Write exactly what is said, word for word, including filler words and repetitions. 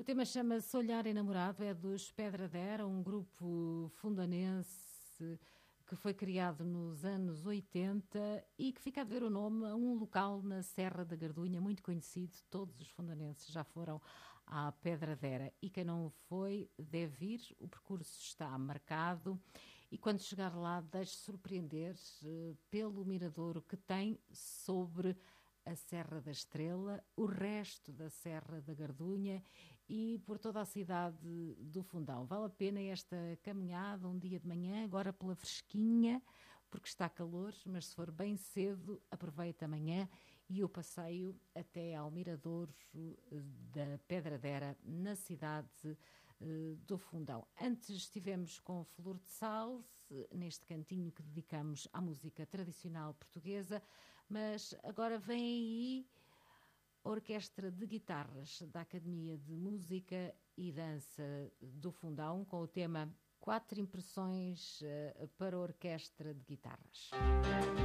tema chama-se Olhar Enamorado, é dos Pedradera, um grupo fundanense que foi criado nos anos oitenta e que fica a dever o nome a um local na Serra da Gardunha, muito conhecido. Todos os fundanenses já foram à Pedradera e quem não foi deve ir, o percurso está marcado e quando chegar lá deixe surpreender uh, pelo miradouro que tem sobre a Serra da Estrela, o resto da Serra da Gardunha e por toda a cidade do Fundão. Vale a pena esta caminhada, um dia de manhã, agora pela fresquinha, porque está calor, mas se for bem cedo, aproveita amanhã e o passeio até ao Miradouro da Pedradera, na cidade do Fundão. Antes estivemos com Flor de Sal, neste cantinho que dedicamos à música tradicional portuguesa, mas agora vem aí a Orquestra de Guitarras da Academia de Música e Dança do Fundão, com o tema Quatro Impressões para a Orquestra de Guitarras.